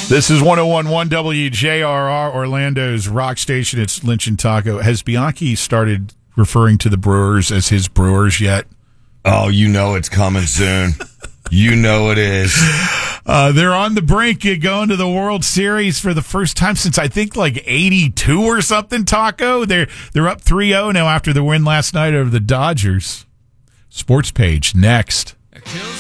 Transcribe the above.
This is 101.1 WJRR, Orlando's rock station. It's Lynch and Taco. Has Bianchi started referring to the Brewers as his Brewers yet? Oh, you know it's coming soon. You know it is. They're on the brink of going to the World Series for the first time since I think like 82 or something, Taco. They're up 3-0 now after the win last night over the Dodgers. Sports page next.